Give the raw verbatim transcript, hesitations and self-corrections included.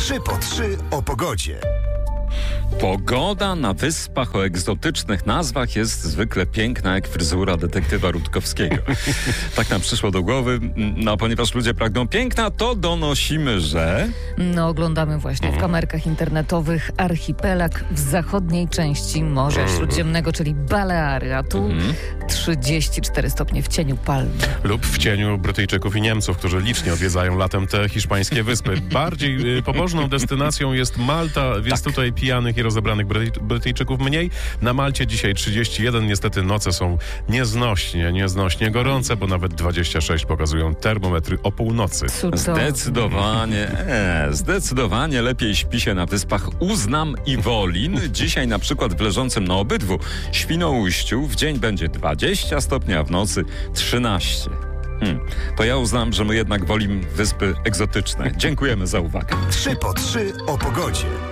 trzy po trzy o pogodzie. Pogoda na wyspach o egzotycznych nazwach jest zwykle piękna jak fryzura detektywa Rutkowskiego. Tak nam przyszło do głowy. No, ponieważ ludzie pragną piękna, to donosimy, że... No, oglądamy właśnie w kamerkach internetowych archipelag w zachodniej części Morza Śródziemnego, czyli Baleary, a tu trzydzieści cztery stopnie w cieniu palm. Lub w cieniu Brytyjczyków i Niemców, którzy licznie odwiedzają latem te hiszpańskie wyspy. Bardziej y, pobożną destynacją jest Malta, więc Tak. tutaj pijanych i rozebranych Bryty- Brytyjczyków mniej. Na Malcie dzisiaj trzydzieści jeden. Niestety noce są nieznośnie, nieznośnie gorące, bo nawet dwadzieścia sześć pokazują termometry o północy. Cudownie. Zdecydowanie, e, zdecydowanie lepiej śpi się na wyspach Uznam i Wolin. Dzisiaj na przykład w leżącym na obydwu Świnoujściu w dzień będzie dwadzieścia stopni, a w nocy trzynaście. Hmm. To ja uznam, że my jednak wolimy wyspy egzotyczne. Dziękujemy za uwagę. trzy po trzy o pogodzie.